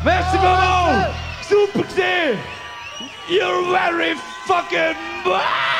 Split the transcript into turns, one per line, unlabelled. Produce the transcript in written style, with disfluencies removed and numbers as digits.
Merci maman. S'il vous plaît. You're very fucking